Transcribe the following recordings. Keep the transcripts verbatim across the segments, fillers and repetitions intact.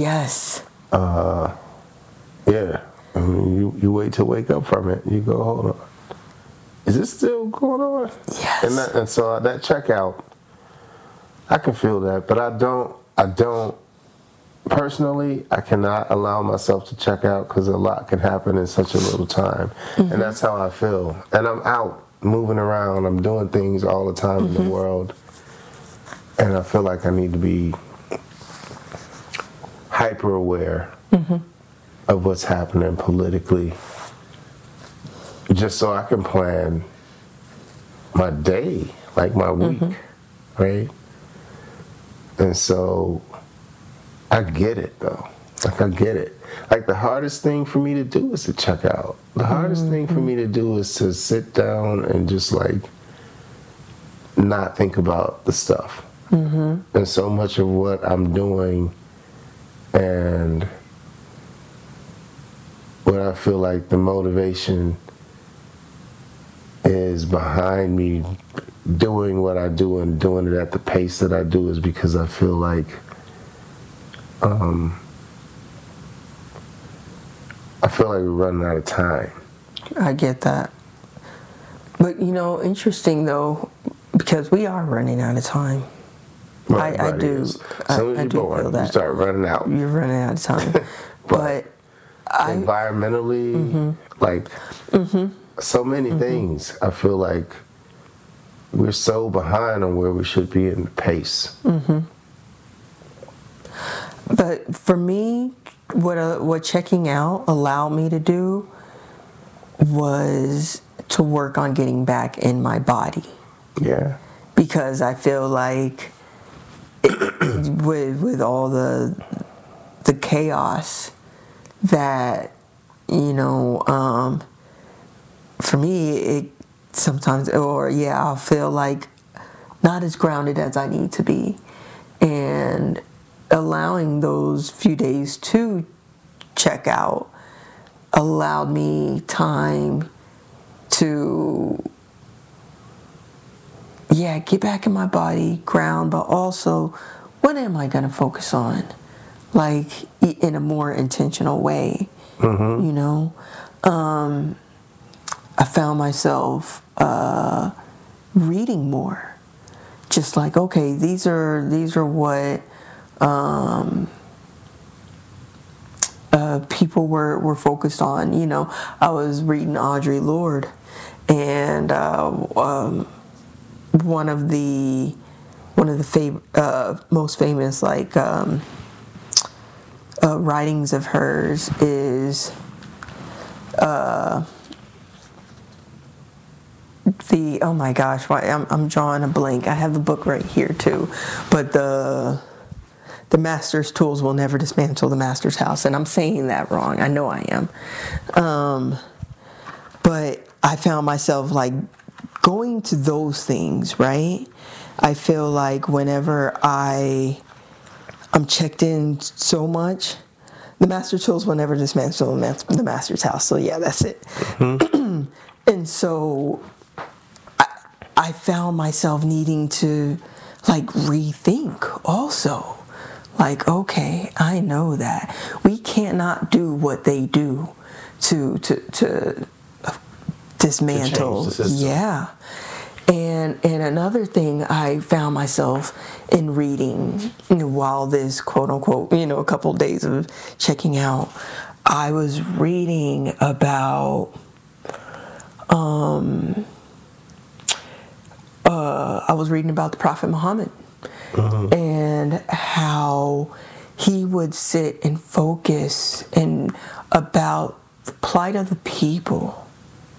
Yes. Uh, yeah. I mean, you, you wait to wake up from it. You go, hold on. Is this still going on? Yes. And, that, and so that checkout, I can feel that, but I don't, I don't, personally, I cannot allow myself to check out because a lot can happen in such a little time. Mm-hmm. And that's how I feel. And I'm out, moving around, I'm doing things all the time mm-hmm. in the world. And I feel like I need to be hyper aware mm-hmm. of what's happening politically, just so I can plan my day, like my week, mm-hmm. right? And so I get it though. Like I get it. Like the hardest thing for me to do is to check out. The hardest mm-hmm. thing for me to do is to sit down and just like not think about the stuff. Mm-hmm. And so much of what I'm doing and what I feel like the motivation is behind me doing what I do and doing it at the pace that I do is because I feel like um, I feel like we're running out of time. I get that. But, you know, interesting, though, because we are running out of time. Right, I, I do. As soon as I, I you're do born, feel that. you start running out. You're running out of time. but but I, environmentally, mm-hmm. like, mm-hmm. so many mm-hmm. things, I feel like we're so behind on where we should be in the pace. Mm-hmm. But for me, what uh, what checking out allowed me to do was to work on getting back in my body. Yeah. Because I feel like it, with with all the the chaos that, you know, um, for me, it sometimes, or yeah, I'll feel like not as grounded as I need to be. And allowing those few days to check out allowed me time to, yeah, get back in my body, ground, but also, what am I going to focus on? Like, in a more intentional way, mm-hmm. you know? Um, I found myself uh, reading more. Just like, okay, these are these are what um, uh, people were, were focused on. You know, I was reading Audre Lorde, and uh, um, one of the one of the fav- uh, most famous like um, uh, writings of hers is uh, the oh my gosh, why I'm I'm drawing a blank. I have the book right here too, but the the master's tools will never dismantle the master's house, and I'm saying that wrong. I know I am, um, but I found myself like going to those things, right? I feel like whenever I I'm checked in so much, the master tools will never dismantle the master's house. So yeah, that's it. Mm-hmm. And so I, I found myself needing to like rethink also. Like, okay, I know that we cannot do what they do to to to dismantle. To change the system. Yeah. And and another thing I found myself in reading, you know, while this quote unquote, you know, a couple of days of checking out, I was reading about um uh I was reading about the Prophet Muhammad. Uh-huh. And how he would sit and focus and about the plight of the people.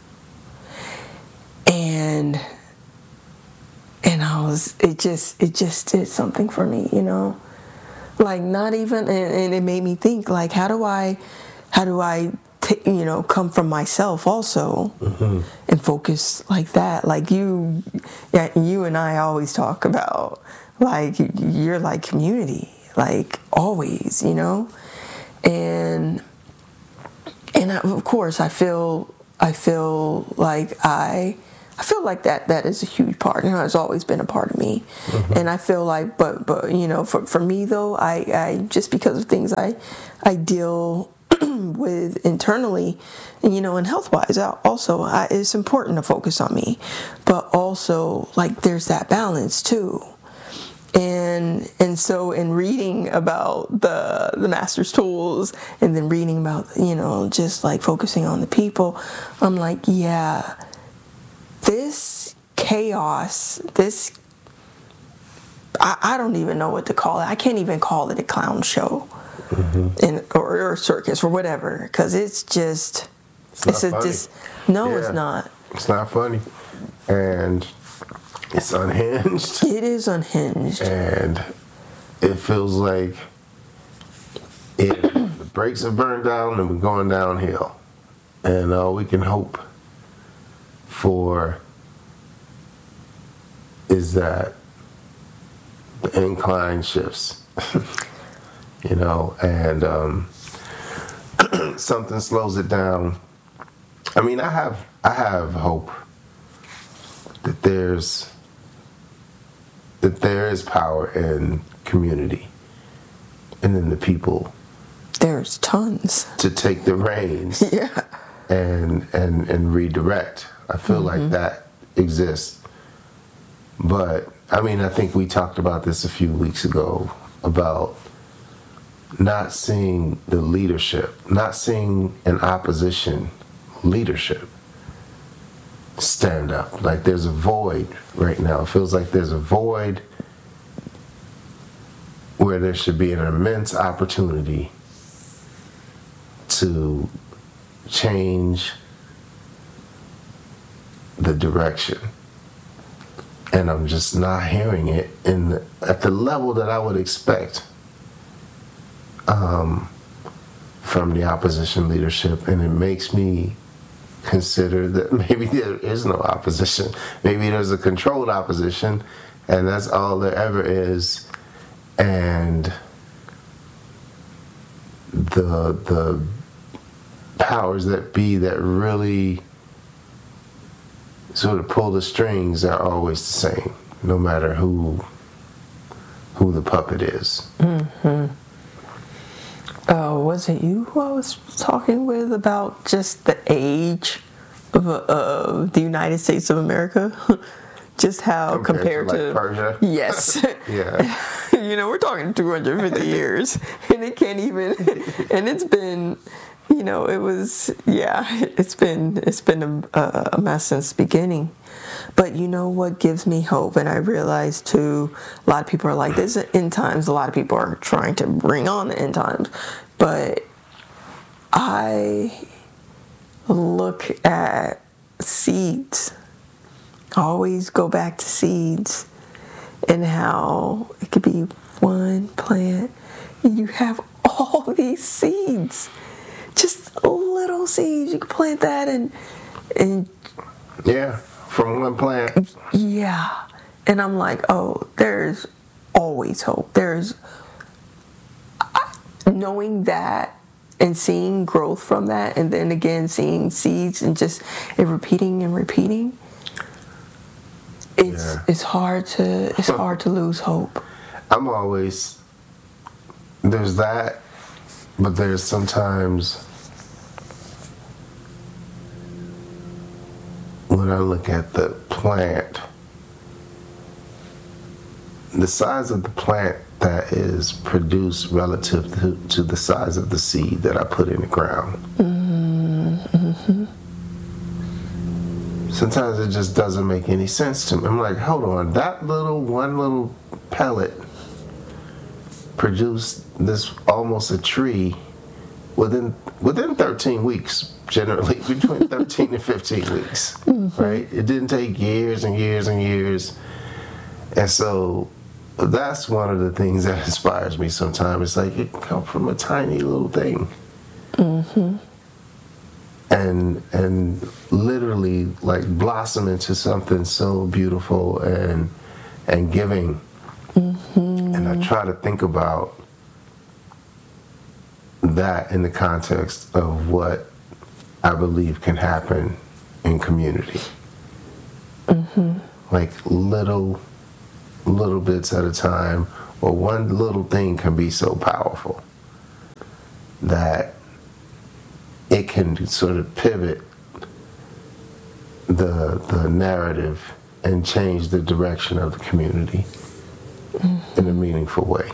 And and I was it just it just did something for me, you know? Like not even and, and it made me think like how do I how do I t- you know come from myself also uh-huh. and focus like that. Like you yeah, you and I always talk about like you're like community, like always, you know, and and I, of course I feel I feel like I I feel like that that is a huge part. You know, it's always been a part of me. Mm-hmm. And I feel like, but but you know, for for me though, I, I just because of things I I deal with internally, and you know, and health wise, also I, it's important to focus on me, but also like there's that balance too. And and so in reading about the the master's tools, and then reading about, you know, just like focusing on the people, I'm like, yeah, this chaos, this I, I don't even know what to call it. I can't even call it a clown show, mm-hmm. and or, or a circus or whatever, because it's just it's, it's not a funny. just no, yeah, it's not. It's not funny, and it's unhinged. It is unhinged. And it feels like if the brakes are burned down and we're going downhill. And all we can hope for is that the incline shifts. You know, and um, something slows it down. I mean, I have I have hope that there's that there is power in community and in the people. There's tons. To take the reins. Yeah. And and and redirect. I feel mm-hmm. like that exists. But I mean, I think we talked about this a few weeks ago about not seeing the leadership, not seeing an opposition leadership stand up. Like there's a void right now. It feels like there's a void where there should be an immense opportunity to change the direction. And I'm just not hearing it in the, at the level that I would expect um, from the opposition leadership. And it makes me consider that maybe there is no opposition. Maybe there's a controlled opposition, and that's all there ever is. And the the powers that be that really sort of pull the strings are always the same, no matter who who the puppet is. Mm-hmm. Oh, was it you who I was talking with about just the age of, uh, of the United States of America? Just how compared, compared to, like, to Persia? Yes. Yeah. You know, we're talking two hundred fifty years, and it can't even, and it's been, you know, it was, yeah, it's been, it's been a, a mess since the beginning. But you know what gives me hope, and I realize too, a lot of people are like, this is end times. A lot of people are trying to bring on the end times. But I look at seeds. I always go back to seeds and how it could be one plant and you have all these seeds. Just little seeds. You can plant that and and yeah, from one plant. Yeah. And I'm like, oh, there's always hope. There's knowing that and seeing growth from that, and then again seeing seeds and just and repeating and repeating. It's yeah. it's hard to it's hard to lose hope. I'm always there's that, but there's sometimes when I look at the plant, the size of the plant that is produced relative to, to the size of the seed that I put in the ground. Mm-hmm. Sometimes it just doesn't make any sense to me. I'm like, hold on, that little one little pellet produced this almost a tree within within thirteen weeks, generally between thirteen and fifteen weeks, mm-hmm. right? It didn't take years and years and years. And so that's one of the things that inspires me sometimes. It's like it come from a tiny little thing. Mm-hmm. And and literally like blossom into something so beautiful and and giving. Mm-hmm. And I try to think about that in the context of what I believe can happen in community. Mm-hmm. Like little, little bits at a time, or one little thing can be so powerful that it can sort of pivot the the narrative and change the direction of the community mm-hmm. in a meaningful way.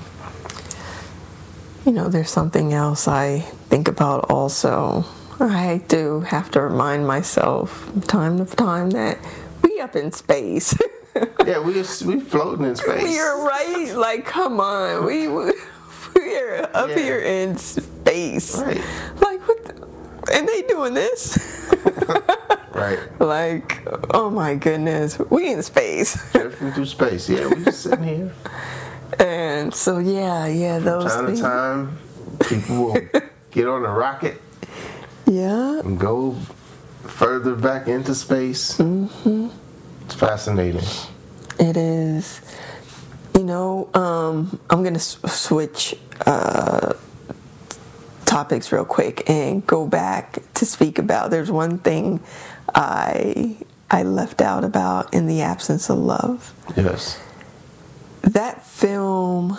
You know, there's something else I think about also. I do have to remind myself time to time that we up in space. Yeah, we we floating in space. You're right. Like, come on, we we're up yeah. here in space. Right. Like, what? The, and they doing this? Right. Like, oh my goodness, we in space. Drifting through space. Yeah, we just sitting here. And so yeah, yeah, those time things. to time, people will get on a rocket. Yeah. And go further back into space. Mm-hmm. It's fascinating. It is. You know, um, I'm going to s- switch uh, topics real quick and go back to speak about. There's one thing I I left out about In the Absence of Love. Yes. That film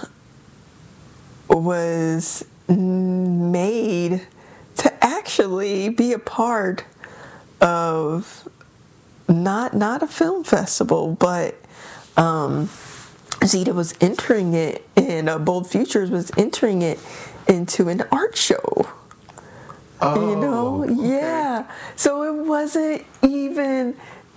was made to actually be a part of not not a film festival, but um, Zeta was entering it, and uh, Bold Futures was entering it into an art show. Oh, you know, okay. Yeah. So it wasn't even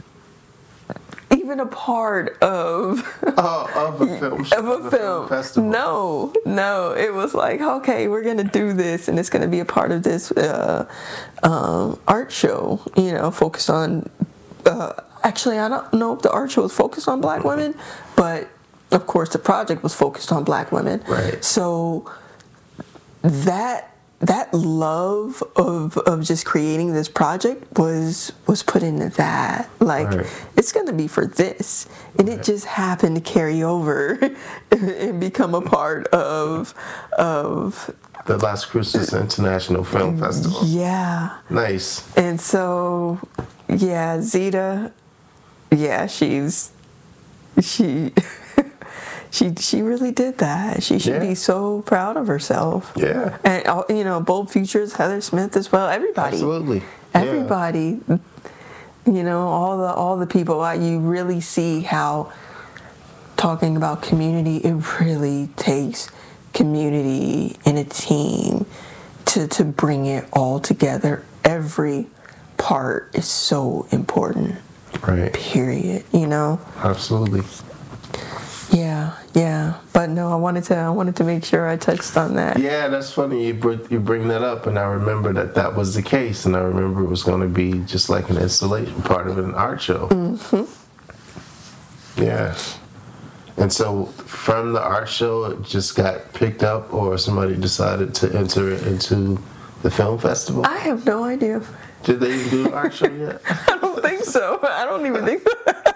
even a part of oh, of a film show, of a film. film. festival. No, no. It was like, okay, we're gonna do this, and it's gonna be a part of this uh, um, art show. You know, focused on. Uh, actually, I don't know if the art show was focused on Black women, but of course, the project was focused on Black women. Right. So that. That love of of just creating this project was was put into that. Like, right. It's going to be for this. And right. It just happened to carry over and become a part of of the Las Cruces International Film Festival. Yeah. Nice. And so, yeah, Zeta, yeah, she's she She she really did that. She should yeah. be so proud of herself. Yeah. And, you know, Bold Futures, Heather Smith as well. Everybody. Absolutely. Everybody. Yeah. You know, all the all the people. You really see how talking about community, it really takes community and a team to, to bring it all together. Every part is so important. Right. Period. You know? Absolutely. Yeah, yeah, but no, I wanted to. I wanted to make sure I touched on that. Yeah, that's funny. You bring, you bring that up, and I remember that that was the case, and I remember it was going to be just like an installation, part of an art show. Mm-hmm. Yeah, and so from the art show, it just got picked up, or somebody decided to enter it into the film festival. I have no idea. Did they even do the art show yet? I don't think so. I don't even think.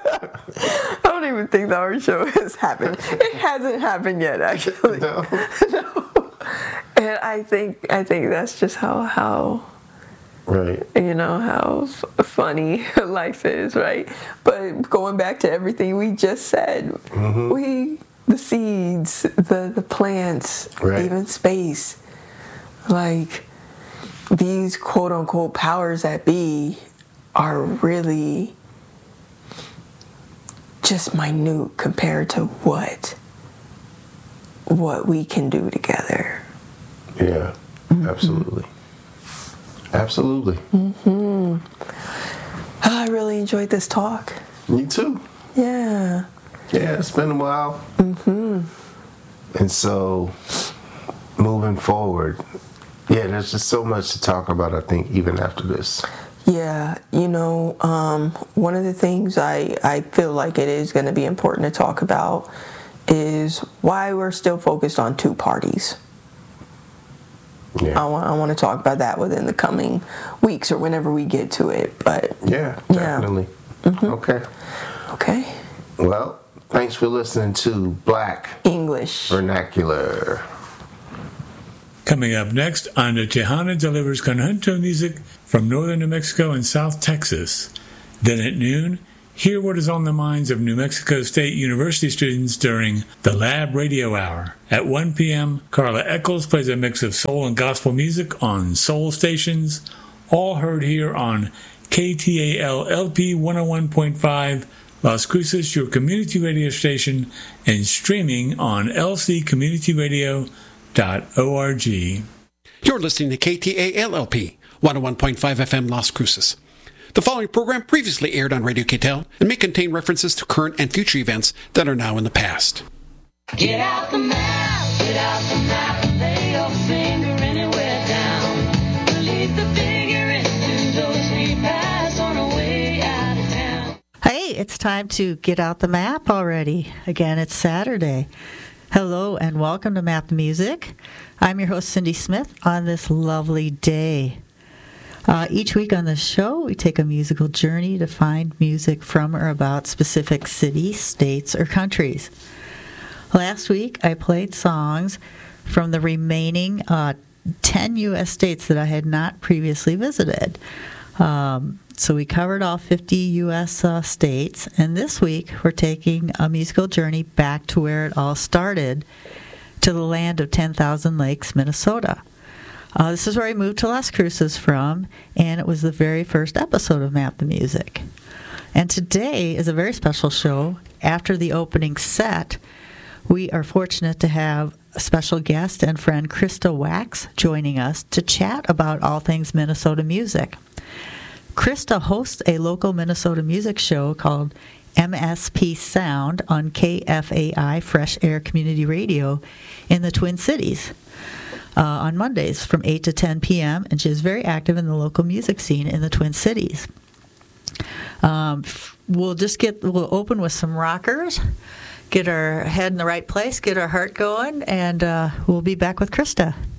I don't even think the art show has happened. It hasn't happened yet, actually. No. No. And I think I think that's just how how. Right. You know how f- funny life is, right? But going back to everything we just said, mm-hmm. we the seeds, the the plants, right. Even space, like these quote unquote powers that be are really just minute compared to what what we can do together. Yeah, mm-hmm. absolutely. Absolutely. Mm-hmm. Oh, I really enjoyed this talk. Me too. Yeah. Yeah, it's been a while. Mm-hmm. And so, moving forward, yeah, there's just so much to talk about, I think, even after this. Yeah, you know, um, one of the things I, I feel like it is going to be important to talk about is why we're still focused on two parties. Yeah. I want I want to talk about that within the coming weeks or whenever we get to it. But yeah, definitely. Yeah. Mm-hmm. Okay. Okay. Well, thanks for listening to Black English Vernacular. Coming up next on the Tejana delivers conjunto music from northern New Mexico and South Texas. Then at noon, Hear what is on the minds of New Mexico State University students during the Lab Radio Hour. At one p.m., Carla Eccles plays a mix of soul and gospel music on soul stations, all heard here on K T A L L P one oh one point five, Las Cruces, your community radio station, and streaming on l c community radio dot org. You're listening to K T A L L P one oh one point five F M Las Cruces. The following program previously aired on Radio K-Tel and may contain references to current and future events that are now in the past. Get out the map, get out the map, and lay your finger anywhere down. Release the figure into those we pass on our way out of town. Hey, it's time to get out the map already. Again, it's Saturday. Hello and welcome to Map the Music. I'm your host, Cindy Smith, on this lovely day. Uh, each week on the show, we take a musical journey to find music from or about specific cities, states, or countries. Last week, I played songs from the remaining uh, ten U S states that I had not previously visited. Um, so we covered all fifty U S uh, states, and this week we're taking a musical journey back to where it all started, to the land of ten thousand Lakes, Minnesota. Uh, this is where I moved to Las Cruces from, and it was the very first episode of Map the Music. And today is a very special show. After the opening set, we are fortunate to have a special guest and friend, Krista Wax, joining us to chat about all things Minnesota music. Krista hosts a local Minnesota music show called M S P Sound on K F A I Fresh Air Community Radio in the Twin Cities. Uh, on Mondays from eight to ten p.m., and she is very active in the local music scene in the Twin Cities. Um, we'll just get, we'll open with some rockers, get our head in the right place, get our heart going, and uh, we'll be back with Krista.